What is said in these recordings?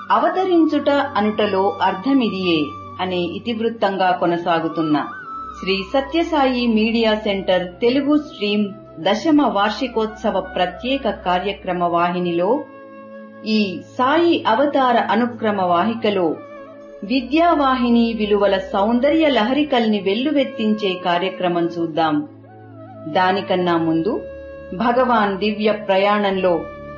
అవతరించుట అనుటలో అర్థమిదియే అనే ఇతివృత్తంగా కొనసాగుతున్న Shri Sathya Sai media centre Telugu stream 10వ వార్షికోత్సవ ప్రత్యేక కార్యక్రమ వాహినిలో ఈ సాయి అవతార అనుక్రమ వాహికలో విద్యావాహిని విలువల సౌందర్య లహరికల్ని వెల్లువెత్తించే కార్యక్రమం చూద్దాం. దానికన్నా ముందు భగవాన్ దివ్య ప్రయాణంలో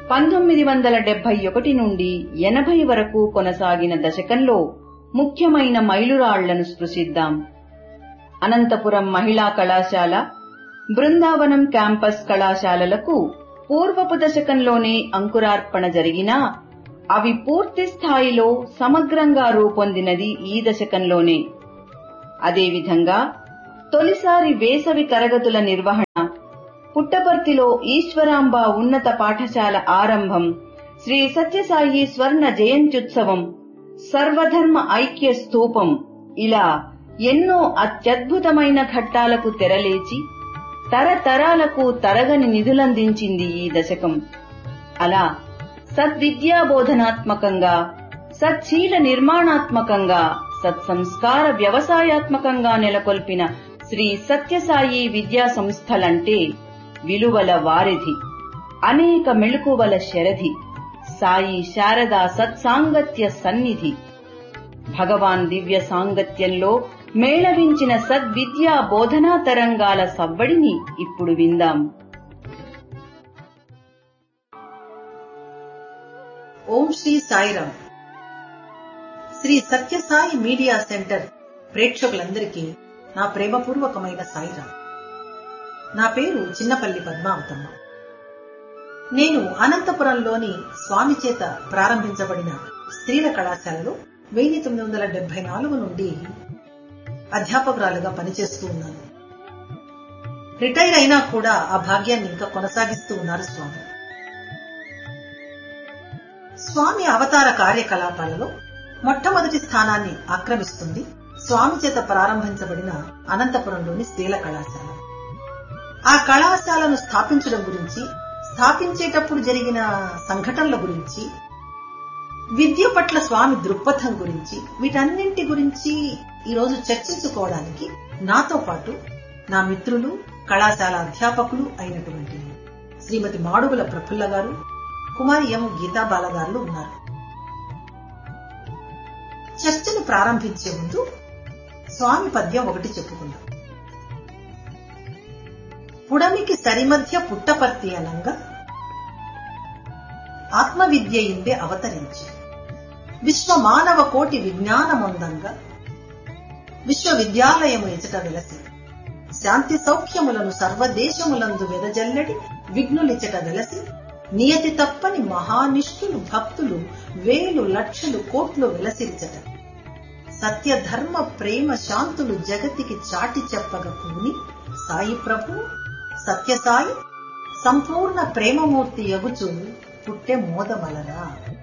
1971 నుండి 80 వరకు కొనసాగిన దశకంలో ముఖ్యమైన మైలురాళ్లను స్పృశిద్దాం. అనంతపురం మహిళా కళాశాల, బృందావనం క్యాంపస్ కళాశాలలకు పూర్వపు దశకంలోనే అంకురార్పణ జరిగినా అవి పూర్తి స్థాయిలో సమగ్రంగా రూపొందినది ఈ దశకంలోనే. అదేవిధంగా తొలిసారి వేసవి తరగతుల నిర్వహణ, పుట్టపర్తిలో ఈశ్వరాంబ ఉన్నత పాఠశాల ఆరంభం, శ్రీ సత్యసాయి స్వర్ణ జయంత్యుత్సవం, సర్వధర్మ ఐక్య స్తూపం, ఇలా ఎన్నో అత్యద్భుతమైన ఘట్టాలకు తెరలేచి తరతరాలకు తరగని నిధులందించింది ఈ దశకం. అలా సద్విద్యా బోధనాత్మకంగా, సచ్చీల నిర్మాణాత్మకంగా, సత్సంస్కార వ్యవసాయాత్మకంగా నెలకొల్పిన శ్రీ సత్యసాయి విద్యా సంస్థలంటే విలువల వారిధి, అనేక మెళుకువల శరధి, సాయి శారదా సత్సాంగత్య సన్నిధి. భగవాన్ దివ్య సాంగత్యంలో మేళవించిన సద్విద్యా బోధనా తరంగాల సవ్వడిని ఇప్పుడు విందాం. ఓం శ్రీ సాయిరాం. శ్రీ సత్యసాయి మీడియా సెంటర్ ప్రేక్షకులందరికీ నా ప్రేమపూర్వకమైన సాయిరాం. నా పేరు చిన్నపల్లి పద్మావతమ్మ. నేను అనంతపురంలోని స్వామి చేత ప్రారంభించబడిన స్త్రీల కళాశాలలో 1974 నుండి అధ్యాపకురాలుగా పనిచేస్తూ ఉన్నాను. రిటైర్ అయినా కూడా ఆ భాగ్యాన్ని ఇంకా కొనసాగిస్తూ ఉన్నారు స్వామి. స్వామి అవతార కార్యకలాపాలలో మొట్టమొదటి స్థానాన్ని ఆక్రమిస్తుంది స్వామి చేత ప్రారంభించబడిన అనంతపురంలోని స్త్రీల కళాశాల. ఆ కళాశాలను స్థాపించడం గురించి, స్థాపించేటప్పుడు జరిగిన సంఘటనల గురించి, విద్య పట్ల స్వామి దృక్పథం గురించి, వీటన్నింటి గురించి ఈరోజు చర్చించుకోవడానికి నాతో పాటు నా మిత్రులు, కళాశాల అధ్యాపకులు అయినటువంటి శ్రీమతి మాడుగుల ప్రఫుల్ల గారు, కుమారి ఎం గీతాబాల గారు ఉన్నారు. చర్చను ప్రారంభించే ముందు స్వామి పద్యం ఒకటి చెప్పుకుందాం. పుడమికి సరిమధ్య పుట్టపర్తి అనంగా ఆత్మవిద్య ఇందే అవతరించి, విశ్వమానవ కోటి విజ్ఞానమొందంగా విశ్వవిద్యాలయము ఎచట వెలసి, శాంతి సౌఖ్యములను సర్వదేశములందు వెదజల్లడి విఘ్నులిచట వెలసి, నియతి తప్పని మహానిష్ఠులు భక్తులు వేలు లక్షలు కోట్లు వెలసిరిచట, సత్య ధర్మ ప్రేమ శాంతులు జగతికి చాటి చెప్పగ పూని సాయి ప్రభు సత్యసాయి సంపూర్ణ ప్రేమమూర్తి యగుచు పుట్టె మోదమలరా.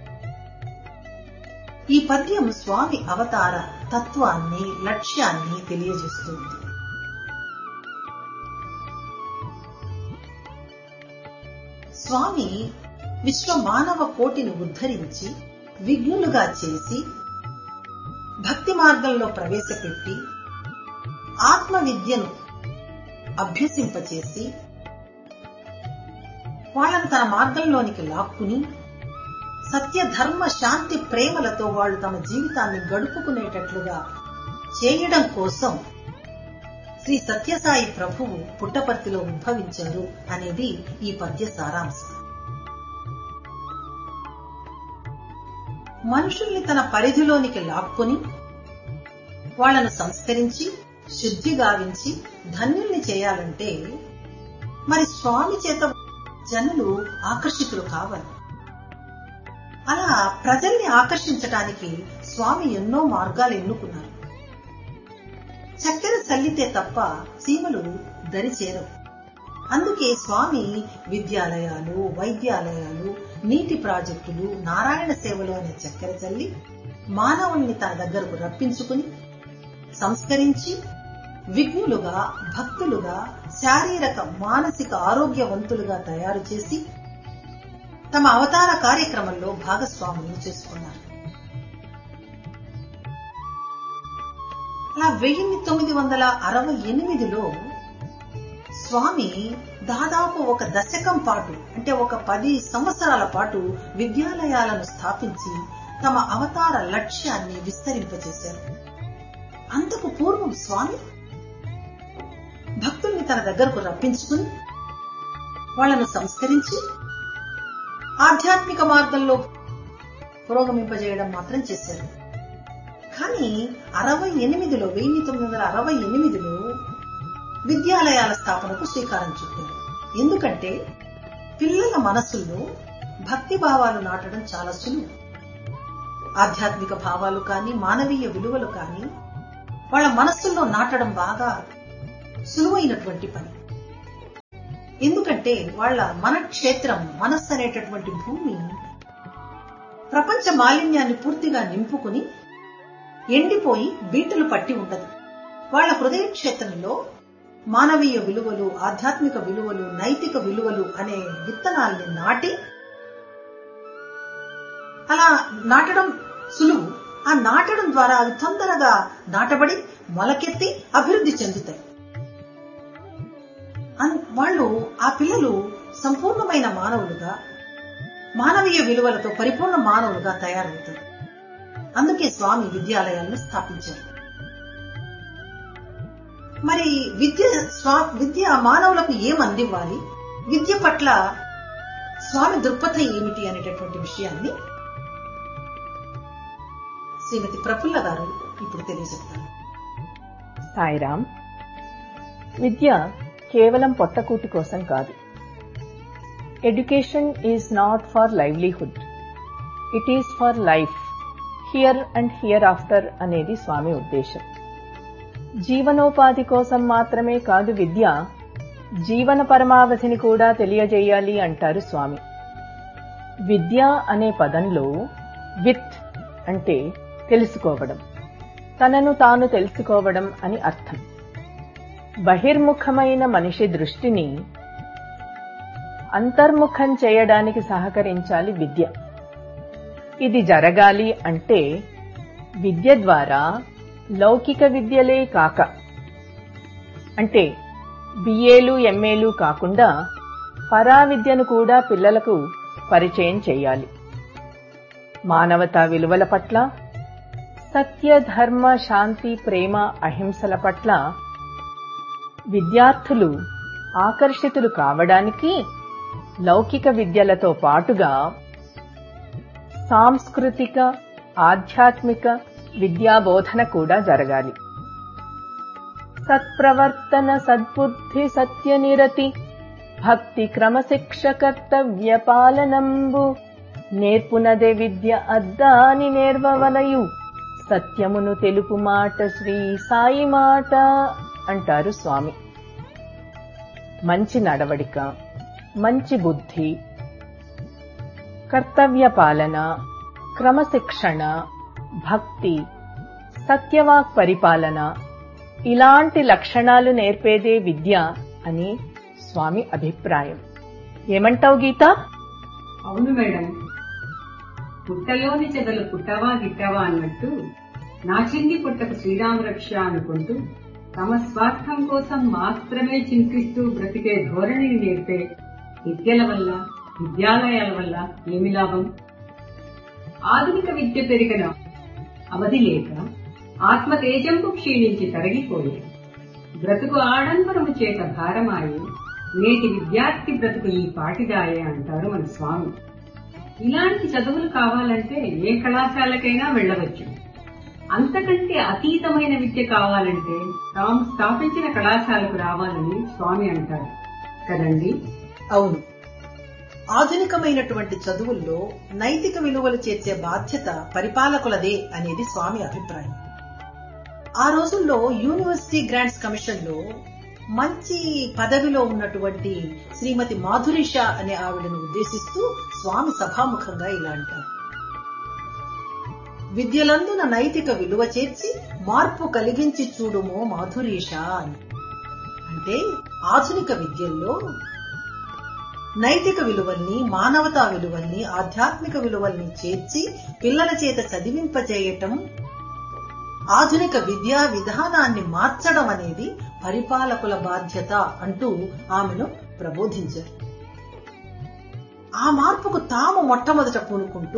ఈ పద్యం స్వామి అవతార తత్వాన్ని, లక్ష్యాన్ని తెలియజేస్తుంది. స్వామి విశ్వ మానవ కోటిని ఉద్ధరించి, విఘ్నులుగా చేసి, భక్తి మార్గంలో ప్రవేశపెట్టి, ఆత్మ విద్యను అభ్యసింపచేసి, వాళ్ళను తన మార్గంలోనికి లాక్కుని, సత్య ధర్మ శాంతి ప్రేమలతో వాళ్ళు తమ జీవితాన్ని గడుపుకునేటట్లుగా చేయడం కోసం శ్రీ సత్యసాయి ప్రభువు పుట్టపర్తిలో ఉద్భవించారు అనేది ఈ పద్య సారాంశం. మనుషుల్ని తన పరిధిలోనికి లాక్కుని, వాళ్లను సంస్కరించి, శుద్ధి గావించి ధన్యుల్ని చేయాలంటే మరి స్వామి చేత జనులు ఆకర్షితులు కావాలి. అలా ప్రజల్ని ఆకర్షించటానికి స్వామి ఎన్నో మార్గాలు ఎన్నుకున్నారు. చక్కెర చల్లితే తప్ప సీమలు దరి చేరవు. అందుకే స్వామి విద్యాలయాలు, వైద్యాలయాలు, నీటి ప్రాజెక్టులు, నారాయణ సేవలు అనే చక్కెర చల్లి మానవుల్ని తన దగ్గరకు రప్పించుకుని, సంస్కరించి, విఘ్నులుగా, భక్తులుగా, శారీరక మానసిక ఆరోగ్యవంతులుగా తయారు చేసి తమ అవతార కార్యక్రమంలో భాగస్వాములు చేసుకున్నారు. అలా 1968లో స్వామి దాదాపు ఒక దశకం పాటు, అంటే ఒక 10 సంవత్సరాల పాటు విద్యాలయాలను స్థాపించి తమ అవతార లక్ష్యాన్ని విస్తరింపచేశారు. అంతకు పూర్వం స్వామి భక్తుల్ని తన దగ్గరకు రప్పించుకుని వాళ్లను సంస్కరించి ఆధ్యాత్మిక మార్గంలో పురోగమింపజేయడం మాత్రం చేశారు. కానీ 1968లో విద్యాలయాల స్థాపనకు శ్రీకారం చుట్టారు. ఎందుకంటే పిల్లల మనసుల్లో భక్తి భావాలు నాటడం చాలా సులువు. ఆధ్యాత్మిక భావాలు కానీ మానవీయ విలువలు కానీ వాళ్ళ మనస్సుల్లో నాటడం బాగా సులువైనటువంటి పని. ఎందుకంటే వాళ్ళ మన క్షేత్రం, మనస్సు అనేటటువంటి భూమి ప్రపంచ మాలిన్యాన్ని పూర్తిగా నింపుకుని ఎండిపోయి బీటలు పట్టి ఉండదు. వాళ్ళ హృదయ క్షేత్రంలో మానవీయ విలువలు, ఆధ్యాత్మిక విలువలు, నైతిక విలువలు అనే విత్తనాల్ని నాటి, అలా నాటడం సులువు. ఆ నాటడం ద్వారా అవి తొందరగా నాటబడి మొలకెత్తి అభివృద్ధి చెందుతాయి. వాళ్ళు, ఆ పిల్లలు సంపూర్ణమైన మానవులుగా, మానవీయ విలువలతో పరిపూర్ణ మానవులుగా తయారవుతారు. అందుకే స్వామి విద్యాలయాలను స్థాపించారు. మరి విద్య మానవులకు ఏం అందివ్వాలి, విద్య పట్ల స్వామి దృక్పథం ఏమిటి అనేటటువంటి విషయాన్ని శ్రీమతి ప్రఫుల్ల గారు ఇప్పుడు తెలియజెప్తారు. సాయిరామ్. విద్య కేవలం పొట్టకూటి కోసం కాదు. Education is not for livelihood, it is for life, here and here after అనేది స్వామి ఉద్దేశం. జీవనోపాధి కోసం మాత్రమే కాదు, విద్య జీవన పరమావధిని కూడా తెలియజేయాలి అంటారు స్వామి. విద్య అనే పదంలో విత్ అంటే తెలుసుకోవడం, తనను తాను తెలుసుకోవడం అని అర్థం. బహిర్ముఖమైన మనిషి దృష్టిని అంతర్ముఖం చేయడానికి సహకరించాలి విద్య. ఇది జరగాలి అంటే విద్య ద్వారా లౌకిక విద్యలే కాక, అంటే బిఏలు ఎంఏలు కాకుండా పరా విద్యను కూడా పిల్లలకు పరిచయం చేయాలి. మానవతా విలువల పట్ల, సత్య ధర్మ శాంతి ప్రేమ అహింసల పట్ల విద్యార్థులు ఆకర్షితులు కావడానికి లౌకిక విద్యలతో పాటుగా సాంస్కృతిక, ఆధ్యాత్మిక విద్యాబోధన కూడా జరగాలి. సత్ప్రవర్తన, సద్బుద్ధి, సత్యనిరతి, భక్తి క్రమశిక్ష కర్తవ్య పాలనంబు నేర్పునదే విద్య అద్దాని నేర్వవలయు, సత్యమును తెలుపు మాట శ్రీ సాయి మాట అంటారు స్వామి. మంచి నడవడిక, మంచి బుద్ధి, కర్తవ్య పాలన, క్రమశిక్షణ, భక్తి, సత్యవాక్ పరిపాలన, ఇలాంటి లక్షణాలు నేర్పేదే విద్య అని స్వామి అభిప్రాయం. ఏమంటావు గీత? అవును మేడం. పుట్టలోని చెదలు పుట్టవా గిట్టవా అన్నట్టు నా చిన్ని పుట్టకు శ్రీరామరక్ష అనుకుంటూ తమ స్వార్థం కోసం మాత్రమే చింతిస్తూ బ్రతికే ధోరణిని నేర్పే విద్యల వల్ల, విద్యాలయాల వల్ల ఏమి లాభం? ఆధునిక విద్య పెరిగిన అవధి లేక ఆత్మతేజంపు క్షీణించి తరిగిపోయి బ్రతుకు ఆడంబరము చేత భారమాయి నేటి విద్యార్థి బ్రతుకు ఈ పాటిదాయే అంటారు మన స్వామి. ఇలాంటి చదువులు కావాలంటే ఏ కళాశాలకైనా వెళ్లవచ్చు. అంతకంటే అతీతమైన విద్య కావాలంటే తాము స్థాపించిన కళాశాలకు రావాలని స్వామి అంటారు కదండి? అవును. ఆధునికమైనటువంటి చదువుల్లో నైతిక విలువలు చేర్చే బాధ్యత పరిపాలకులదే అనేది స్వామి అభిప్రాయం. ఆ రోజుల్లో యూనివర్సిటీ గ్రాంట్స్ కమిషన్ లో మంచి పదవిలో ఉన్నటువంటి శ్రీమతి మాధురి షా అనే ఆవిడను ఉద్దేశిస్తూ స్వామి సభాముఖంగా ఇలా అంటారు: విద్యలందున నైతిక విలువ చేర్చి మార్పు కలిగించి చూడుమో మాధురి షా అని. అంటే ఆధునిక విద్యల్లో నైతిక విలువల్ని, మానవతా విలువల్ని, ఆధ్యాత్మిక విలువల్ని చేర్చి పిల్లల చేత చదివింపజేయటం ఆధునిక విద్యా విధానాన్ని మార్చడం అనేది పరిపాలకుల బాధ్యత అంటూ ఆమెను ప్రబోధించారు. ఆ మార్పుకు తాము మొట్టమొదట పూనుకుంటూ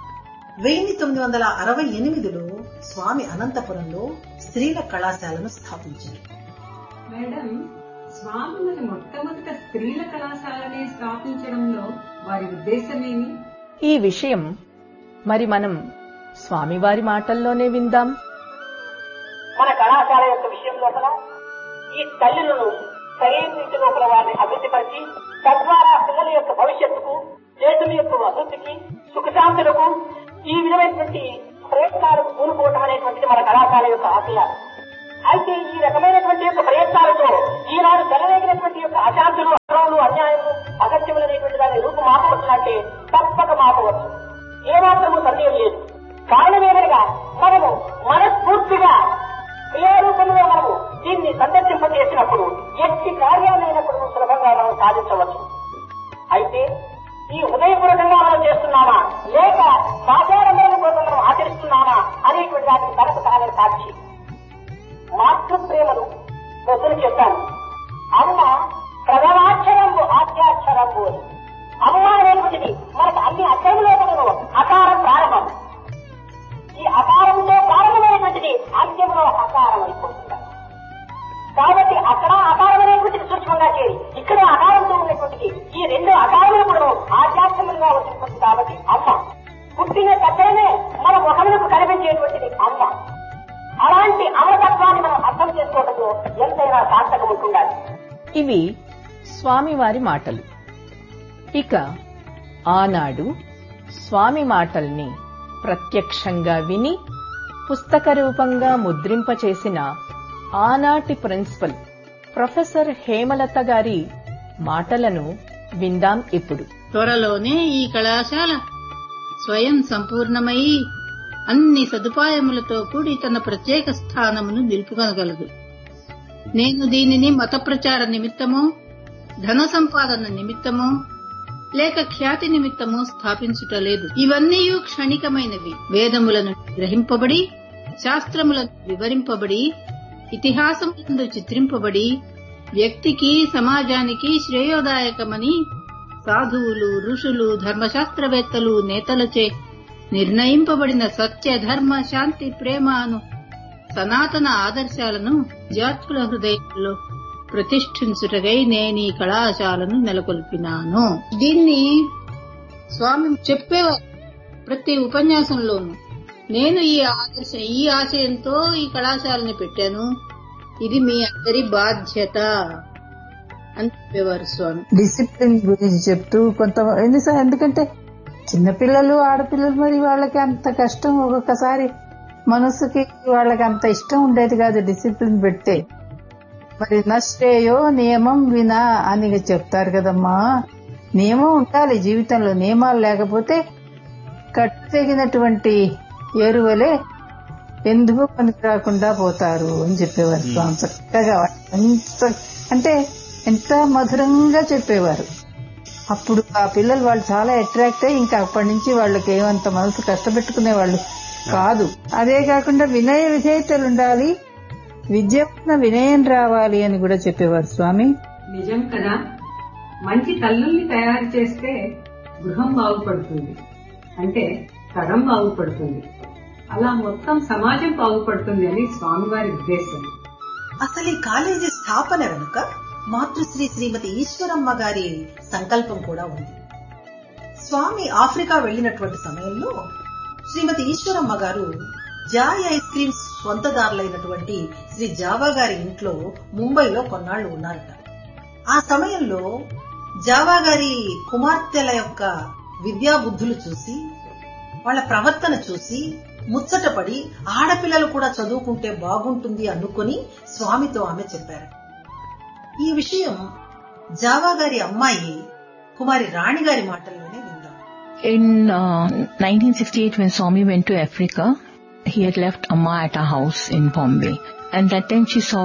1968లో స్వామి అనంతపురంలో స్త్రీల కళాశాలను స్థాపించారు. మేడం, స్వామి మరి మొట్టమొదట స్త్రీల కళాశాలని స్థాపించడంలో వారి ఉద్దేశమేమి? ఈ విషయం మరి మనం స్వామివారి మాటల్లోనే విందాం. మన కళాశాల యొక్క విషయం లోపల ఈ తల్లులను సరైన రీతి లోపల వారిని అభివృద్ధిపరిచి తద్వారా పిల్లల యొక్క భవిష్యత్తుకు, దేశం యొక్క అభివృద్ధికి, సుఖశాంతులకు ఈ విధమైనటువంటి ప్రయత్నాలకు పూనుకోవటం అనేటువంటిది మన కళాశాల యొక్క ఆశయాలు. అయితే ఈ రకమైనటువంటి యొక్క ప్రయత్నాలతో ఈనాడు తెలవేగినటువంటి యొక్క అశాంతులు, అక్రమాలు, అన్యాయము, అసత్యములు అనేటువంటి దాన్ని రూపు మాపవచ్చునంటే తప్పక మాపవచ్చు. ఏమాత్రము సందేహం లేదు. కారణమేమనగా మనము మనస్ఫూర్తిగా క్రియారూపంలో మనము దీన్ని సందర్శింపజేసినప్పుడు ఎట్టి కార్యాలైనప్పుడు సులభంగా మనం సాధించవచ్చు. అయితే ఈ హృదయపూర్వకంగా మనం చేస్తున్నామా లేక సాధారణమైన కోసం మనం ఆచరిస్తున్నామా అనేటువంటి దానికి తనకు తానే సాక్షి. మాతృప్రేమలు పొద్దున చెప్పాను. అమ్మ ప్రథమాక్షరంబు ఆద్యాక్షరంబు అని. అమ్మ అనేటువంటిది మనకు అన్ని అక్షరములో అకారం ప్రారంభం. ఈ అకారంతో ప్రారంభమైనటువంటిది అంత్యంలో అకారం అయిపోతుంది. కాబట్టి అక్కడ అకారం అనేటువంటిది సూక్ష్మంగా చేరి ఇక్కడ అకారంతో ఉన్నటువంటిది ఈ రెండు అకారములు కూడా ఆధ్యాత్మికంగా వచ్చింది. కాబట్టి అమ్మ పుట్టిన తగ్గనే మన ముఖములకు కనిపించేటువంటిది అమ్మ. అలాంటి అమరతత్వాన్ని మనం అర్థం చేసుకోవడంలో ఎంతైనా సార్థకం ఉంటుండాలి. ఇవి స్వామివారి మాటలు. ఇక ఆనాడు స్వామి మాటల్ని ప్రత్యక్షంగా విని పుస్తక రూపంగా ముద్రింపచేసిన ఆనాటి ప్రిన్సిపల్ ప్రొఫెసర్ హేమలత గారి మాటలను విందాం ఇప్పుడు. త్వరలోనే ఈ కళాశాల స్వయం సంపూర్ణమై అన్ని సదుపాయములతో కూడి తన ప్రత్యేక స్థానమును నిలుపుకొనగలదు. నేను దీనిని మత ప్రచార నిమిత్తమో, ధన సంపాదన నిమిత్తమో, లేక ఖ్యాతి నిమిత్తమో స్థాపించుటలేదు. ఇవన్నీ క్షణికమైనవి. వేదములను గ్రహింపబడి, శాస్త్రములను వివరింపబడి, ఇతిహాసములందు చిత్రింపబడి, వ్యక్తికి సమాజానికి శ్రేయోదాయకమని సాధువులు, ఋషులు, ధర్మశాస్త్రవేత్తలు, నేతలచే నిర్ణయింపబడిన సత్య, ధర్మ, శాంతి, ప్రేమ అను సనాతన ఆదర్శాలను విద్యార్థుల హృదయంలో ప్రతిష్ఠించుటకై నేను ఈ కళాశాలను నెలకొల్పినాను. దీన్ని స్వామి చెప్పేవారు ప్రతి ఉపన్యాసంలోనూ. నేను ఈ ఆశయంతో ఈ కళాశాలని పెట్టాను, ఇది మీ అందరి బాధ్యత అని చెప్పేవారు స్వామి. డిసిప్లిన్ గురించి చెప్తూ ఎందుకంటే చిన్నపిల్లలు, ఆడపిల్లలు, మరి వాళ్ళకి అంత కష్టం ఒక్కొక్కసారి మనసుకి వాళ్ళకి అంత ఇష్టం ఉండేది కాదు డిసిప్లిన్ పెడితే. మరి నష్టేయో నియమం వినా అని చెప్తారు కదమ్మా. నియమం ఉండాలి జీవితంలో. నియమాలు లేకపోతే కట్టు తెగినటువంటి ఎరువలే ఎందుకు పనికి రాకుండా పోతారు అని చెప్పేవారు స్వామి. చక్కగా అంటే ఎంత మధురంగా చెప్పేవారు. అప్పుడు ఆ పిల్లలు వాళ్ళు చాలా అట్రాక్ట్ అయ్యి ఇంకా అప్పటి నుంచి వాళ్ళకి ఏమంత మనసు కష్టపెట్టుకునే వాళ్ళు కాదు. అదే కాకుండా వినయ విధేయతలు ఉండాలి, విద్య వినయం రావాలి అని కూడా చెప్పేవారు స్వామి. నిజం కదా. మంచి తల్లుల్ని తయారు చేస్తే గృహం బాగుపడుతుంది, అంటే తరం బాగుపడుతుంది, అలా మొత్తం సమాజం బాగుపడుతుంది అని స్వామివారి ఉద్దేశం. అసలు ఈ కాలేజీ స్థాపన వెనుక మాతృశ్రీ శ్రీమతి ఈశ్వరమ్మ గారి సంకల్పం కూడా ఉంది. స్వామి ఆఫ్రికా వెళ్లినటువంటి సమయంలో శ్రీమతి ఈశ్వరమ్మ గారు Joy ice creams స్వంతదారులైనటువంటి Shri Java గారి ఇంట్లో ముంబైలో కొన్నాళ్లు ఉన్నారట. ఆ సమయంలో జావా గారి కుమార్తెల యొక్క విద్యాబుద్ధులు చూసి, వాళ్ల ప్రవర్తన చూసి ముచ్చటపడి ఆడపిల్లలు కూడా చదువుకుంటే బాగుంటుంది అనుకుని స్వామితో ఆమె చెప్పారు. ఈ విషయం జావా గారి అమ్మాయి కుమారి రాణి గారి మాటల్లోనే విందాం. In 1968, when Swami went to Africa, he had left Amma at our house in Bombay. And that time she saw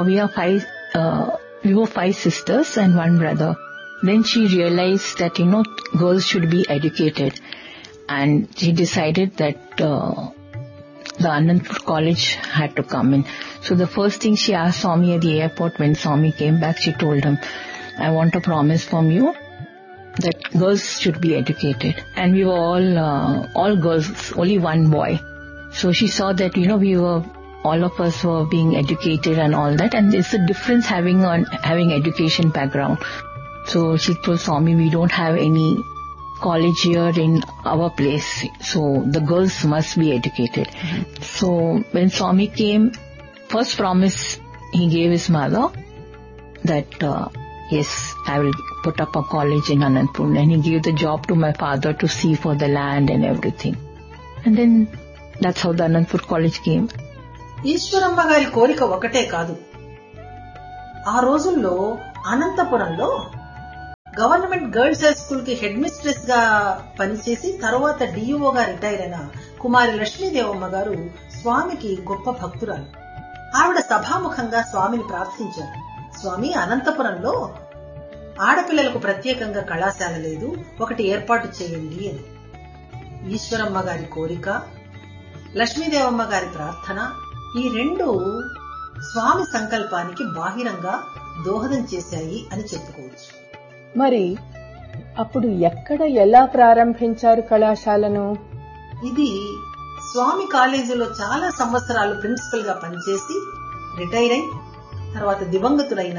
we were 5 sisters and 1 brother. Then she realized that, girls should be educated. And she decided that the Anandpur College had to come in. So the first thing she asked Swami at the airport, when Swami came back, she told him, I want a promise from you that girls should be educated. And we were all girls, only one boy. So she saw that, all of us were being educated and all that. And there's a difference having education background. So she told Swami, we don't have any college here in our place. So the girls must be educated. So when Swami came, first promise he gave his mother that, yes, I will put up a college in Anandpur. And he gave the job to my father to see for the land and everything. And then that's how the Anandpur College came. Eshwaramma గారి కోరిక ఒకటే కాదు. ఆ రోజుల్లో అనంతపురంలో government girls high school కి head mistress గా పనిచేసి తర్వాత డిఈఓగా రిటైర్ అయిన కుమారి లక్ష్మీదేవమ్మ గారు స్వామికి గొప్ప భక్తురాలు. ఆవిడ సభాముఖంగా స్వామిని ప్రార్థించారు, స్వామి, అనంతపురంలో ఆడపిల్లలకు ప్రత్యేకంగా కళాశాల లేదు, ఒకటి ఏర్పాటు చేయండి అని. ఈశ్వరమ్మ గారి కోరిక, లక్ష్మీదేవమ్మ గారి ప్రార్థన, ఈ రెండు స్వామి సంకల్పానికి బాహిరంగా దోహదం చేశాయి అని చెప్పుకోవచ్చు. మరి అప్పుడు ఎక్కడ ఎలా ప్రారంభించారు కళాశాలను? ఇది స్వామి కాలేజీలో చాలా సంవత్సరాలు ప్రిన్సిపల్ గా పనిచేసి రిటైర్ అయి తర్వాత దివంగతులైన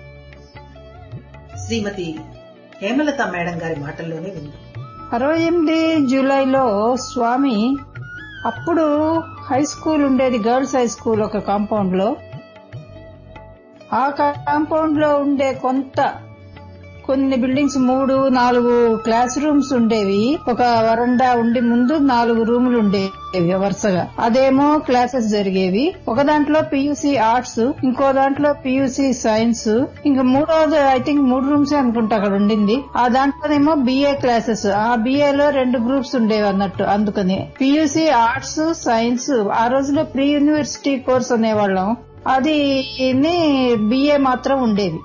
శ్రీమతి హేమలత మేడం గారి మాటల్లోనే విందాం. 68 జూలైలో స్వామి, అప్పుడు హై స్కూల్ ఉండేది, గర్ల్స్ హై స్కూల్ ఒక కాంపౌండ్ లో. ఆ కాంపౌండ్ లో ఉండే కొన్ని బిల్డింగ్స్ 3-4 క్లాస్ రూమ్స్ ఉండేవి. ఒక వరండా ఉండి ముందు 4 రూములు ఉండేవి వరుసగా. అదేమో క్లాసెస్ జరిగేవి. ఒక దాంట్లో పియూసీ ఆర్ట్స్, ఇంకో దాంట్లో పియూసీ సైన్స్, ఇంకా మూడోది ఐ థింక్ 3 రూమ్స్ అనుకుంటా అక్కడ ఉండింది. ఆ దాంట్లోనేమో బిఏ క్లాసెస్. ఆ బిఏలో 2 గ్రూప్స్ ఉండేవి అన్నట్టు. అందుకని పియూసీ ఆర్ట్స్, సైన్స్. ఆ రోజులో ప్రీ యూనివర్సిటీ కోర్స్ అనేవాళ్ళం. అది బిఏ మాత్రం ఉండేది.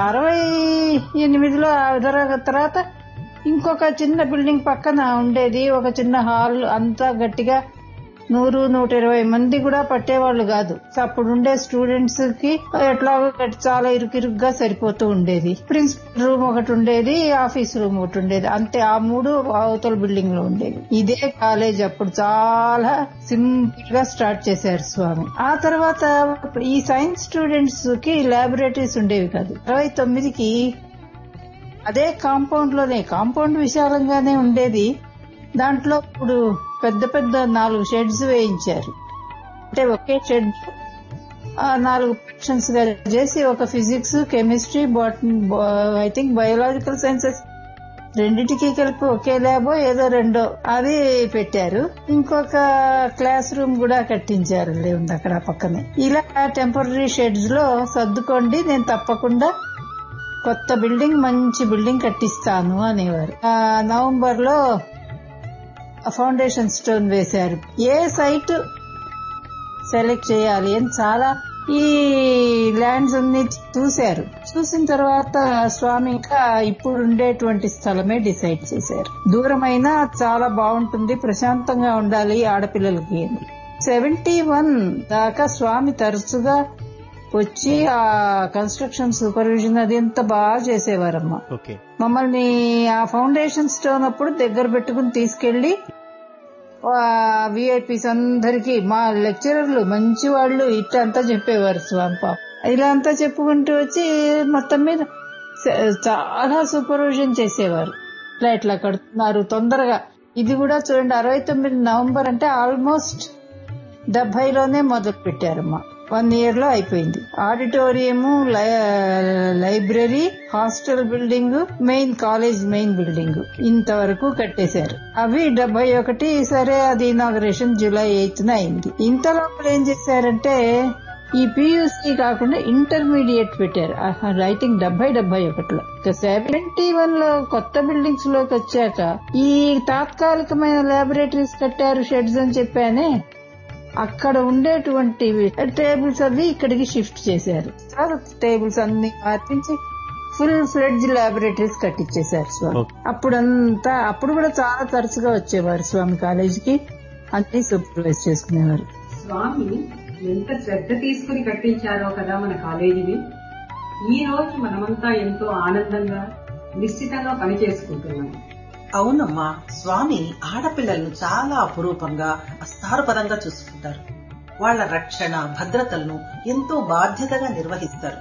68లో తర్వాత ఇంకొక చిన్న బిల్డింగ్ పక్కన ఉండేది ఒక చిన్న హాల్. అంతా గట్టిగా 100-120 మంది కూడా పట్టేవాళ్లు కాదు. అప్పుడు ఉండే స్టూడెంట్స్ కి ఎట్లా చాలా ఇరుకిరుగ్గా సరిపోతూ ఉండేది. ప్రిన్సిపల్ రూమ్ ఒకటి ఉండేది, ఆఫీస్ రూమ్ ఒకటి ఉండేది, అంతే. ఆ 3 అవతల బిల్డింగ్ లో ఉండేది. ఇదే కాలేజ్ అప్పుడు చాలా సింపుల్ గా స్టార్ట్ చేశారు స్వామి. ఆ తర్వాత ఈ సైన్స్ స్టూడెంట్స్ కి ల్యాబొరేటరీస్ ఉండేవి కాదు. 69కి అదే కాంపౌండ్ విశాలంగానే ఉండేది. దాంట్లో ఇప్పుడు పెద్ద 4 షెడ్స్ వేయించారు. అంటే ఒకే షెడ్ 4 సెక్షన్స్ గా చేసి ఒక physics, chemistry, botany, I think biological sciences రెండిటికి కలిపి ఒకే ల్యాబ్ ఏదో రెండో అది పెట్టారు. ఇంకొక క్లాస్ రూమ్ కూడా కట్టించారు ఉంది అక్కడ పక్కనే. ఇలా టెంపరరీ షెడ్స్ లో సర్దుకోండి, నేను తప్పకుండా కొత్త బిల్డింగ్, మంచి బిల్డింగ్ కట్టిస్తాను అనేవారు. నవంబర్ లో ఫౌండేషన్ స్టోన్ వేశారు. ఏ సైట్ సెలెక్ట్ చేయాలి అని చాలా ఈ ల్యాండ్స్ అన్ని చూశారు. చూసిన తర్వాత స్వామి ఇంకా ఇప్పుడు ఉండేటువంటి స్థలమే డిసైడ్ చేశారు. దూరమైనా చాలా బాగుంటుంది, ప్రశాంతంగా ఉండాలి ఆడపిల్లలకి. 71 దాకా స్వామి తరచుగా వచ్చి ఆ కన్స్ట్రక్షన్ సూపర్విజన్ అది ఎంత బాగా చేసేవారమ్మా. మమ్మల్ని ఆ ఫౌండేషన్ స్టోన్ అప్పుడు దగ్గర పెట్టుకుని తీసుకెళ్లి విఐపీస్ అందరికి, మా లెక్చరర్లు మంచి వాళ్ళు ఇట్టంతా చెప్పేవారు స్వామి. పాప ఇలా అంతా చెప్పుకుంటూ వచ్చి మొత్తం మీద చాలా సూపర్విజన్ చేసేవారు. ఇట్లా కడుతున్నారు తొందరగా. ఇది కూడా చూడండి, 69 నవంబర్ అంటే ఆల్మోస్ట్ 70లోనే మొదలు పెట్టారమ్మా. 1 year లో అయిపోయింది. Auditorium, library, hostel building, college main building ఇంతవరకు కట్టేశారు. అవి 71. సరే, అది ఇనాగరేషన్ July 8న అయింది. ఇంతలోపల ఏం చేశారంటే ఈ పియూసీ కాకుండా ఇంటర్మీడియట్ పెట్టారు. I think 70-71లో. 71లో కొత్త బిల్డింగ్స్ లోకి వచ్చాక ఈ తాత్కాలికమైన ల్యాబొరేటరీస్ కట్టారు, షెడ్స్ అని చెప్పానే. అక్కడ ఉండేటువంటి టేబుల్స్ అవి ఇక్కడికి షిఫ్ట్ చేశారు. టేబుల్స్ అన్ని మార్పించి ఫుల్ ఫ్లెడ్జ్ ల్యాబొరేటరీస్ కట్టించేశారు స్వామి. అప్పుడు కూడా చాలా తరచుగా వచ్చేవారు స్వామి కాలేజీకి. అన్ని సూపర్వైజ్ చేసుకునేవారు. స్వామి ఎంత శ్రద్ధ తీసుకుని కట్టించారో కదా మన కాలేజీని. ఈ రోజు మనమంతా ఎంతో ఆనందంగా నిశ్చితంగా పని చేసుకుంటున్నాం. అవునమ్మా, స్వామి ఆడపిల్లలను చాలా అపురూపంగా అస్తారపదంగా చూసుకుంటారు. వాళ్ల రక్షణ భద్రతలను ఎంతో బాధ్యతగా నిర్వహిస్తారు.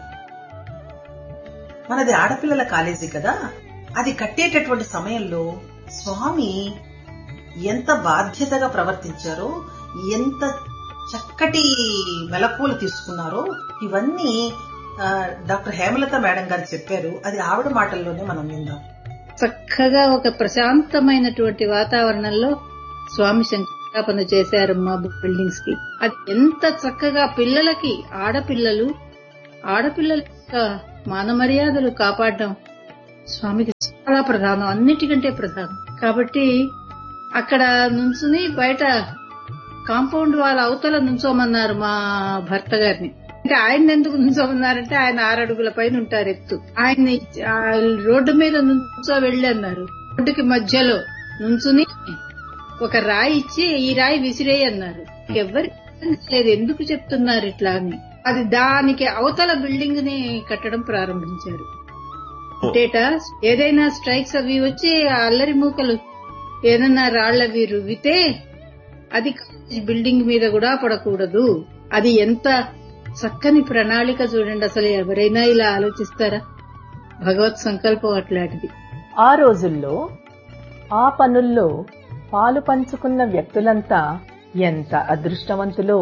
మనది ఆడపిల్లల కాలేజీ కదా, అది కట్టేటటువంటి సమయంలో స్వామి ఎంత బాధ్యతగా ప్రవర్తించారో, ఎంత చక్కటి మెలకువలు తీసుకున్నారో ఇవన్నీ డాక్టర్ హేమలత మేడం గారు చెప్పారు. అది ఆవిడ మాటల్లోనే మనం విందాం. చక్కగా ఒక ప్రశాంతమైనటువంటి వాతావరణంలో స్వామి శంకుస్థాపన చేశారమ్మా బిల్డింగ్స్ కి. అది ఎంత చక్కగా పిల్లలకి ఆడపిల్లల యొక్క మాన మర్యాదలు కాపాడడం స్వామికి చాలా ప్రధానం, అన్నిటికంటే ప్రధానం. కాబట్టి అక్కడ నుంచుని బయట కాంపౌండ్ వాళ్ళ అవతల నుంచోమన్నారు మా భర్త గారిని. అంటే ఆయన ఎందుకు నుంచోమన్నారంటే ఆయన 6 అడుగుల పైన ఉంటారు ఎత్తు. ఆయన్ని రోడ్డు మీద నుంచో వెళ్ళి అన్నారు. రోడ్డుకి మధ్యలో నుంచుని ఒక రాయి ఇచ్చి ఈ రాయి విసిరేయి అన్నారు. ఎవరికి లేదు ఎందుకు చెప్తున్నారు ఇట్లా అని. అది దానికి అవతల బిల్డింగ్ ని కట్టడం ప్రారంభించారు. అంటేట ఏదైనా స్ట్రైక్స్ అవి వచ్చి అల్లరి మూకలు ఏదన్నా రాళ్లవి రువ్వితే అది బిల్డింగ్ మీద కూడా పడకూడదు. అది ఎంత చక్కని ప్రణాళిక చూడండి. అసలు ఎవరైనా ఇలా ఆలోచిస్తారా? భగవత్ సంకల్పం అట్లాంటిది. ఆ రోజుల్లో ఆ పనుల్లో పాలు పంచుకున్న వ్యక్తులంతా ఎంత అదృష్టవంతులో.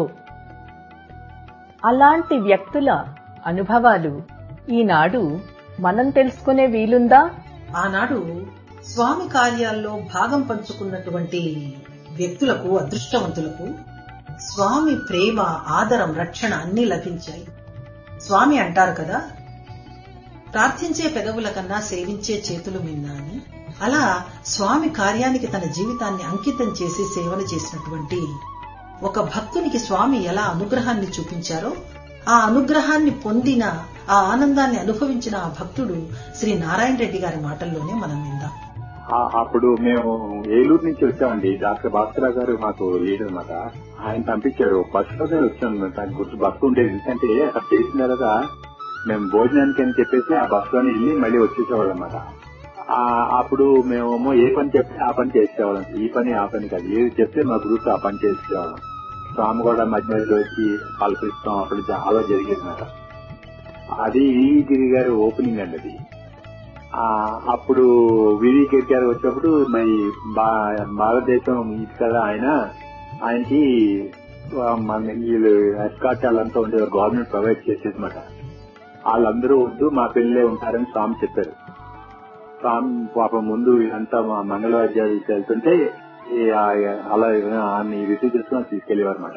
అలాంటి వ్యక్తుల అనుభవాలు ఈనాడు మనం తెలుసుకునే వీలుందా? ఆనాడు స్వామి కార్యాల్లో భాగం పంచుకున్నటువంటి వ్యక్తులకు, అదృష్టవంతులకు స్వామి ప్రేమ, ఆదరం, రక్షణ అన్నీ లభించాయి. స్వామి అంటారు కదా, ప్రార్థించే పెదవుల కన్నా సేవించే చేతులు మిన్న అని. అలా స్వామి కార్యానికి తన జీవితాన్ని అంకితం చేసి సేవలు చేసినటువంటి ఒక భక్తునికి స్వామి ఎలా అనుగ్రహాన్ని చూపించారో, ఆ అనుగ్రహాన్ని పొందిన, ఆ ఆనందాన్ని అనుభవించిన ఆ భక్తుడు శ్రీ నారాయణ రెడ్డి గారి మాటల్లోనే మనం విందాం. అప్పుడు మేము ఏలూరు నుంచి వచ్చామండి. డాక్టర్ భాస్కర్ గారు మాకు లీడర్ అనమాట. ఆయన పంపించారు. బస్సులోనే వచ్చాను. దాని గురించి బస్సు ఉండేది. ఎందుకంటే అక్కడ చేసిన తర్వాత మేము భోజనానికి అని చెప్పేసి ఆ బస్సులోనే వెళ్ళి మళ్ళీ వచ్చేసేవాళ్ళం అనమాట. అప్పుడు మేమేమో ఏ పని చెప్తే ఆ పని చేసేవాళ్ళం. ఈ పని ఆ పని కాదు, ఏది చెప్తే మా గ్రూప్ ఆ పని చేసేవాళ్ళం. స్వామి కూడా మధ్య మధ్యలో వచ్చి పలకరిస్తాం. అప్పుడు చాలా జరిగేది అనమాట. అది గిరి గారి ఓపెనింగ్ అండి. అది అప్పుడు వివి గిరి గారు వచ్చినప్పుడు మరి భారతదేశం ఇది కదా, ఆయనకి వీళ్ళు ఎస్కాట్ వాళ్ళంతా ఉండేవారు. గవర్నమెంట్ ప్రొవైడ్ చేసేది అనమాట. వాళ్ళందరూ వద్దు, మా పిల్లలే ఉంటారని స్వామి చెప్పారు. స్వామి పాపం ముందు అంతా మా మంగళవాద్యాలు వెళ్తుంటే అలా ఆమె రిసీవ్ చేసుకుని తీసుకెళ్లేవారు అనమాట.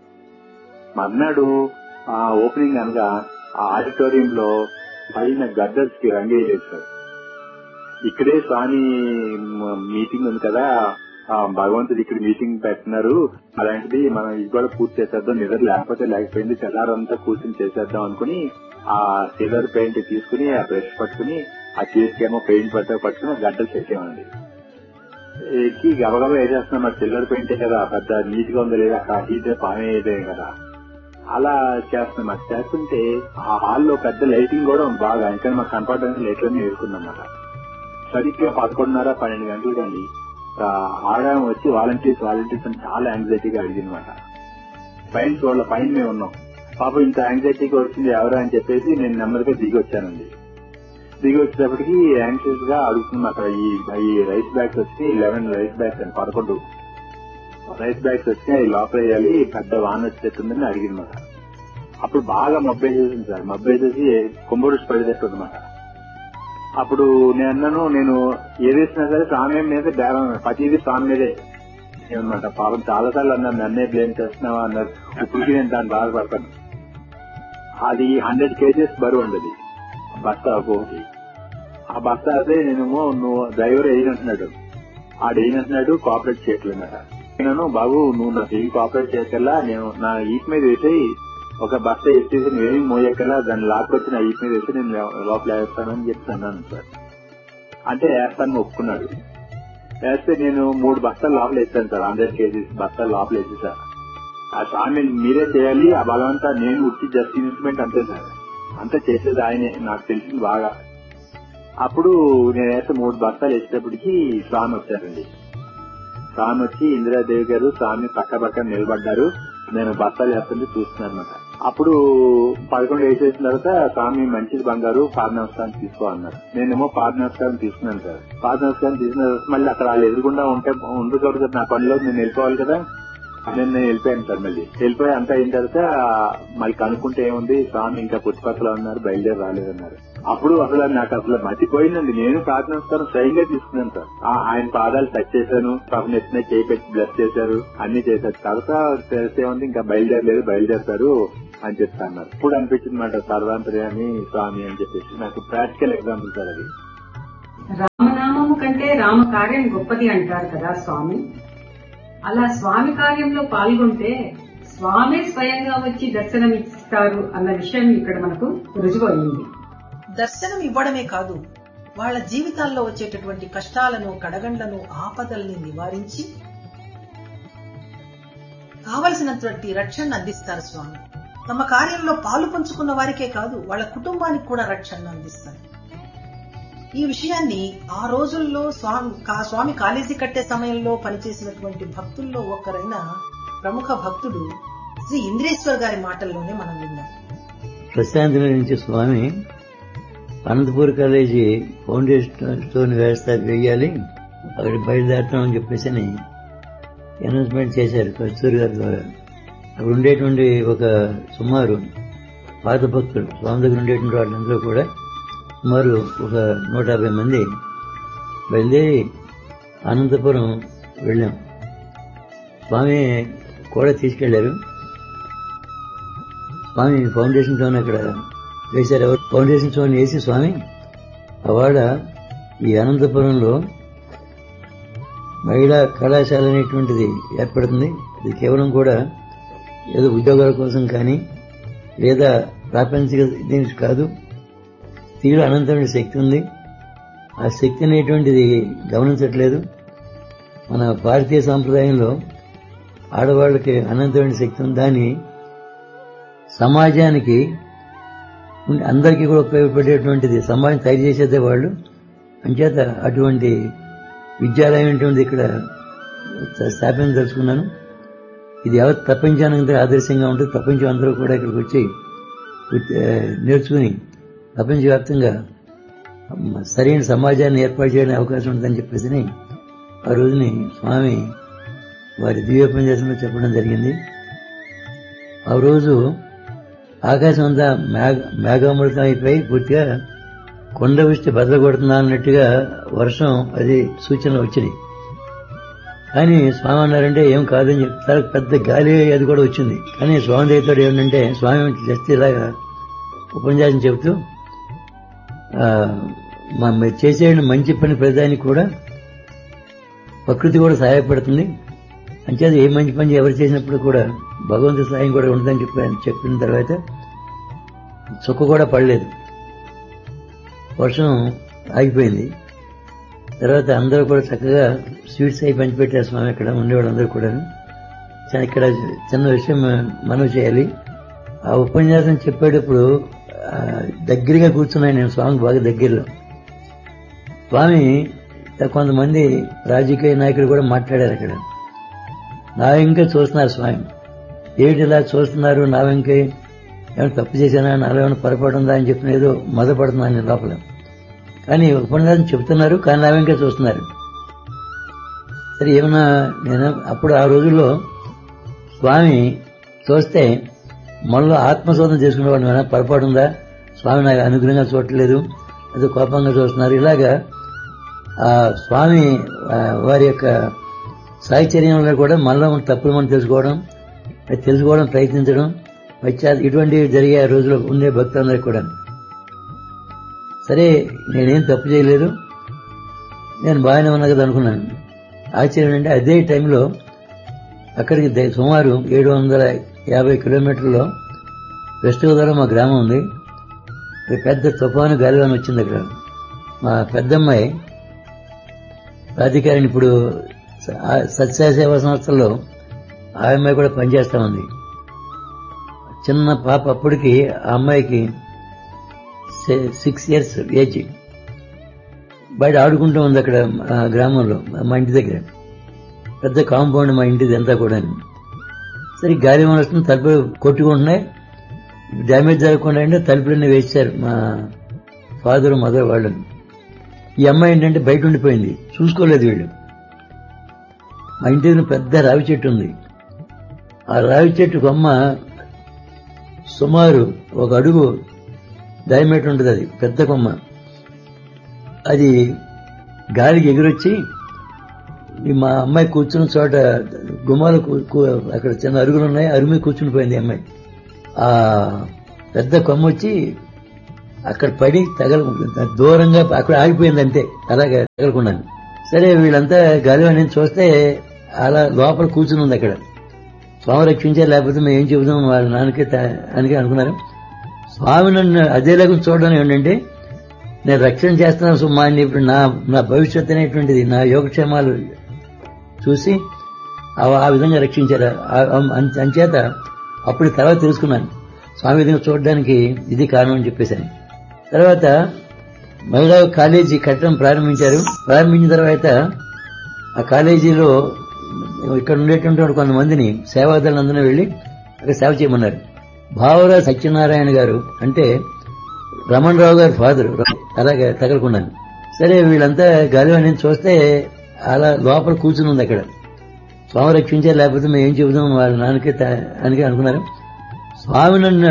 మర్నాడు ఆ ఓపెనింగ్ అనగా ఆ ఆడిటోరియంలో పైన గద్దర్స్ కి రంగే చేశారు. ఇక్కడే స్వామి మీటింగ్ ఉంది కదా, భగవంతుడు ఇక్కడ మీటింగ్ పెట్టినారు, అలాంటిది మనం ఇది కూడా పూర్తి చేసేద్దాం, నిద్ర లేకపోయింది, తెల్లారంతా కూర్చొని చేసేద్దాం అనుకుని ఆ సిల్వర్ పెయింట్ తీసుకుని ఆ బ్రష్ పట్టుకుని ఆ చేతికేమో పెయింట్ పట్టుకుని గడ్డలు చేసామండి. ఎక్కి గబగబా వేసేస్తున్నాం. మరి సిల్వర్ పెయింటే కదా, పెద్ద నీట్ గా ఉందో లేదా, హీట్ పామే అయితే కదా, అలా చేస్తున్నాం. అది చేస్తుంటే ఆ హాల్లో పెద్ద లైటింగ్ కూడా బాగా, ఇంకా మాకు కనపడడానికి లైట్లన్నీ వేసుకున్నమాట. సరిగ్గా 11:30-12 గంటలు కండి ఆడాము వచ్చి వాలంటీర్స్ అని చాలా యాంగ్జైటీగా అడిగిందన్నమాట. పైన మేము ఉన్నాం. పాపం ఇంత యాంగ్జైటీగా వచ్చింది ఎవరు అని చెప్పేసి నేను నెమ్మదిగా దిగి వచ్చానండి. దిగి వచ్చేటప్పటికి యాంగ్షియస్ గా అడుగుతున్నాం. అక్కడ ఈ రైస్ బ్యాగ్స్ వచ్చి 11 రైస్ బ్యాగ్స్ అని 11 రైస్ బ్యాగ్స్ వచ్చి అవి లోపల వేయాలి, పెద్ద వాన వచ్చేస్తుందని అడిగిందన్నమాట. అప్పుడు బాగా మబ్బేసేసింది సార్. మబ్బేసేసి కుంభరుషి పడినట్టు అనమాట. అప్పుడు నేను ఏదేసినా సరే స్వామి మీద బేరం, ప్రతిదీ స్వామి మీదే ఏమన్నమాట. పాపం చాలా సార్లు అన్నారు, నన్నే బ్లేమ్ చేస్తున్నావా అన్నారు. ఇప్పటికీ నేను దాన్ని బాధపడతాను. అది 100 kgs బరువు ఉండదు బస్తా ఒకటి. ఆ బస్తా అయితే నేనేమో నువ్వు డ్రైవర్ వేయనంటున్నాడు, ఆడేయనంటున్నాడు, కోఆపరేట్ చేయట్లేదన్నమాట. నేను బాబు నువ్వు నాకు ఏం కోఆపరేట్ చేయకల్లా, నేను నా ఈప్ మీద వేసి ఒక బస్తా ఎత్తేసి నువ్వేమి మోయకల్లా దాన్ని లాక్కొచ్చి నా ఈప్ మీద వేసి నేను లోపల వేస్తానని చెప్తున్నాను సార్. అంటే వేస్తాను ఒప్పుకున్నాడు. వేస్తే నేను 3 బస్తాలు లోపల వేస్తాను సార్. 100 kgs బస్తాలు లోపల వేసి సార్. ఆ స్వామి మీరే చేయాలి, ఆ భగవంతా నేను ఉట్టి జస్ట్ ఇన్స్ట్రుమెంట్ అంతే సార్, అంతా చేసేది ఆయనే, నాకు తెలిసింది బాగా. అప్పుడు నేనైతే 3 బస్తాలు వేసేటప్పటికి స్వామి వచ్చారండి. స్వామి వచ్చి ఇందిరాదేవి గారు స్వామి పక్క నిలబడ్డారు. నేను బస్తాలు వేస్తుంటే చూస్తున్నాను అనమాట. అప్పుడు 11 వేసేసిన తర్వాత స్వామి మంచిది బంగారు పాద నమస్కారం తీసుకో అన్నారు. నేనేమో పాద నమస్కారం తీసుకున్నాను సార్. పాద నమస్కారం తీసుకున్న తర్వాత మళ్ళీ అక్కడ వాళ్ళు ఎదురుకుండా ఉండకూడదు కదా, నా పనిలో నేను వెళ్ళిపోవాలి కదా. నేను వెళ్ళిపోయాను సార్. మళ్ళీ వెళ్ళిపోయి అంతా అయిన తర్వాత మళ్ళీ కనుక్కుంటే ఏముంది, స్వామి ఇంకా పుట్టుపక్కలో ఉన్నారు, బయలుదేరి రాలేదన్నారు. అప్పుడు నాకు అసలు మర్చిపోయిందండి. నేను పాద నమస్కారం స్వయంగా తీసుకున్నాను సార్. ఆయన పాదాలు టచ్ చేశాను, పాపం ఎత్తున చేయి పెట్టి బ్లెస్ చేశారు, అన్ని చేశారు. తర్వాత తెలిసే ఉంది ఇంకా బయలుదేరలేదు, బయలుదేరుతారు అని చెప్తా అన్నారు. ఇప్పుడు అనిపించింది మాట సర్వాంతర్యామి స్వామి అని చెప్పేసి. నాకు ప్రాక్టికల్ ఎగ్జాంపుల్ సార్ అది. రామనామము కంటే రామ కార్యం గొప్పది అంటారు కదా స్వామి. అలా స్వామి కార్యంలో పాల్గొంటే స్వామి స్వయంగా వచ్చి దర్శనమిస్తారు అన్న విషయం ఇక్కడ మనకు రుజువు అయింది. దర్శనం ఇవ్వడమే కాదు, వాళ్ళ జీవితాల్లో వచ్చేటటువంటి కష్టాలను, కడగండ్లను, ఆపదల్ని నివారించి కావలసినటువంటి రక్షణ అందిస్తారు స్వామి. తమ కార్యంలో పాలు పంచుకున్న వారికే కాదు, వాళ్ళ కుటుంబానికి కూడా రక్షణ అందిస్తారు. ఈ విషయాన్ని ఆ రోజుల్లో స్వామి కాలేజీ కట్టే సమయంలో పనిచేసినటువంటి భక్తుల్లో ఒకరైన ప్రముఖ భక్తుడు శ్రీ ఇంద్రేశ్వర్ గారి మాటల్లోనే మనం విన్నాం. ప్రశాంతి నుంచి స్వామి అనంతపూర్ కాలేజీ ఫౌండేషన్ స్టోన్ వేయాలి, అక్కడ బయలుదేరుతామని చెప్పేసి అనౌన్స్మెంట్ చేశారు కస్తూరి గారి ద్వారా. అక్కడ ఉండేటువంటి ఒక సుమారు పాత భక్తులు స్వామి దగ్గర ఉండేటువంటి వాళ్ళందరూ కూడా సుమారు ఒక 150 మంది బయలుదేరి అనంతపురం వెళ్ళాం. స్వామి కూడా తీసుకెళ్లారు. స్వామి ఫౌండేషన్ స్టోన్ అక్కడ వేశారు. ఫౌండేషన్ స్టోన్ వేసి స్వామి అవాడ ఈ అనంతపురంలో మహిళా కళాశాల అనేటువంటిది ఏర్పడుతుంది. ఇది కేవలం కూడా ఏదో ఉద్యోగాల కోసం కానీ లేదా ప్రాపంచిక దీనికి కాదు. స్త్రీలో అనంతమైన శక్తి ఉంది. ఆ శక్తి అనేటువంటిది గమనించట్లేదు. మన భారతీయ సాంప్రదాయంలో ఆడవాళ్ళకి అనంతమైన శక్తి ఉంది. దాన్ని సమాజానికి అందరికీ కూడా ఉపయోగపడేటువంటిది సమాజం తయారు చేసేదే వాళ్ళు. అంచేత అటువంటి విద్యాలయం అనేటువంటిది ఇక్కడ స్థాపించదలుచుకున్నాను. ఇది యావత్ ప్రపంచానికి ఆదర్శంగా ఉంటుంది. ప్రపంచం అందరూ కూడా ఇక్కడికి వచ్చి నేర్చుకుని ప్రపంచవ్యాప్తంగా సరైన సమాజాన్ని ఏర్పాటు చేయడానికి అవకాశం ఉంటుందని చెప్పేసి ఆ రోజుని స్వామి వారి దివ్యోపన్యాసంలో చెప్పడం జరిగింది. ఆ రోజు ఆకాశం అంతా మేఘామృతం అయిపోయి పూర్తిగా కొండ వృష్టి బదలగొడుతున్నా అన్నట్టుగా వర్షం అది సూచనలు వచ్చినాయి. కానీ స్వామి అన్నారంటే ఏం కాదని చెప్తారు. పెద్ద గాలి అది కూడా వచ్చింది. కానీ స్వామి దగ్గర ఏమిటంటే స్వామి జస్ట్ ఇలాగా ఉపన్యాసం చెబుతూ చేసే మంచి పని ప్రతిదానికి కూడా ప్రకృతి కూడా సహాయపడుతుంది. అంచేది ఏ మంచి పని ఎవరు చేసినప్పుడు కూడా భగవంతుడి సహాయం కూడా ఉంటుందని చెప్పిన తర్వాత చుక్క కూడా పడలేదు. వర్షం ఆగిపోయింది. తర్వాత అందరూ కూడా చక్కగా స్వీట్స్ అయి పంచిపెట్టారు స్వామి. ఇక్కడ ఉండేవాళ్ళందరూ కూడా. ఇక్కడ చిన్న విషయం మనవి చేయాలి. ఆ ఉపన్యాసం చెప్పేటప్పుడు దగ్గరగా కూర్చున్నాను నేను స్వామికి బాగా దగ్గరలో. స్వామి కొంతమంది రాజకీయ నాయకులు కూడా మాట్లాడారు అక్కడ. నా ఇంకా చూస్తున్నారు స్వామి. ఏమిటి ఇలా చూస్తున్నారు, నా ఇంకా ఏమైనా తప్పు చేశానా, నాలో ఏమైనా పొరపాటు ఉందా అని చెప్పిన ఏదో మొదపడుతున్నాను నేను లోపల. కానీ ఉపన్యాసం చెప్తున్నారు, కానీ నా ఇంకా చూస్తున్నారు. సరే ఏమన్నా నేను అప్పుడు ఆ రోజుల్లో స్వామి చూస్తే మనలో ఆత్మశోధన చేసుకునేవాడు. ఏమైనా పొరపాటు ఉందా, స్వామి నాకు అనుగ్రహంగా చూడట్లేదు, అది కోపంగా చూస్తున్నారు. ఇలాగా ఆ స్వామి వారి యొక్క సాహచర్యంలో కూడా మనలో తప్పులు మనం తెలుసుకోవడం ప్రయత్నించడం ఇటువంటివి జరిగే ఆ రోజులో ఉండే భక్తులందరికీ కూడా. సరే నేనేం తప్పు చేయలేదు, నేను బాగానే ఉన్నా కదా అనుకున్నాను. ఆశ్చర్యం అంటే అదే టైంలో అక్కడికి సుమారు 750 కిలోమీటర్లో వెస్ట్ గోదావరిలో మా గ్రామం ఉంది. పెద్ద తుఫాను గాలివాన వచ్చింది. అక్కడ మా పెద్దమ్మాయి ప్రాధికారిని ఇప్పుడు సత్యసాయి సేవా సంస్థల్లో ఆ అమ్మాయి కూడా పనిచేస్తా ఉంది. చిన్న పాప అప్పటికి ఆ అమ్మాయికి 6 years ఏజ్. బయట ఆడుకుంటూ ఉంది అక్కడ గ్రామంలో, మా ఇంటి దగ్గర. పెద్ద కాంపౌండ్ మా ఇంటిది అంతా కూడా. సరే గాలి వస్తుంది, తలుపులు కొట్టుకుంటున్నాయి. డ్యామేజ్ జరగకుండా అంటే తలుపులన్నీ వేశారు మా ఫాదర్ మదర్ వాళ్ళని. ఈ అమ్మాయి ఏంటంటే బయట ఉండిపోయింది, చూసుకోలేదు వీళ్ళు. మా ఇంటి దగ్గర పెద్ద రావి చెట్టు ఉంది. ఆ రావి చెట్టు కొమ్మ సుమారు 1 అడుగు డయామీటర్ ఉంటుంది. అది పెద్ద కొమ్మ. అది గాలికి ఎగురొచ్చి మా అమ్మాయి కూర్చున్న చోట గుమ్మాలు అక్కడ చిన్న అరుగులు ఉన్నాయి, అరుగు మీద కూర్చుని పోయింది అమ్మాయి. ఆ పెద్ద కొమ్మ వచ్చి అక్కడ పడి దూరంగా అక్కడ ఆగిపోయింది అంతే, అలాగే తగలకుండాను. సరే వీళ్ళంతా గాలిలో నేను చూస్తే అలా లోపల కూర్చుని ఉంది అక్కడ. స్వామి రక్షించారు, లేకపోతే మేము ఏం చెబుతాం వాళ్ళ నాన్నకి అని అనుకున్నారు. స్వామి నన్ను అదేలాగా చూడడం ఏంటంటే నేను రక్షణ చేస్తున్నాను సుమా అని ఇప్పుడు నా భవిష్యత్తు అనేటువంటిది, నా యోగక్షేమాలు చూసి ఆ విధంగా రక్షించారు. అంచేత అప్పుడు తర్వాత తెలుసుకున్నాను స్వామి విధంగా చూడడానికి ఇది కారణం అని చెప్పేశాను. తర్వాత మహిళా కాలేజీ కట్టడం ప్రారంభించారు. ప్రారంభించిన తర్వాత ఆ కాలేజీలో ఇక్కడ ఉండేటువంటి కొంతమందిని సేవాదళందరూ వెళ్లి అక్కడ సేవ చేయమన్నారు. భావరా సత్యనారాయణ గారు అంటే రమణరావు గారి ఫాదర్, అలాగే తగలకున్నాను. సరే వీళ్ళంతా గాలిలో నేను చూస్తే అలా లోపల కూర్చుని ఉంది అక్కడ. స్వామి రక్షించారు, లేకపోతే మేము ఏం చెబుతాం వాళ్ళ నాన్నకి అని అనుకున్నారు. స్వామి నన్ను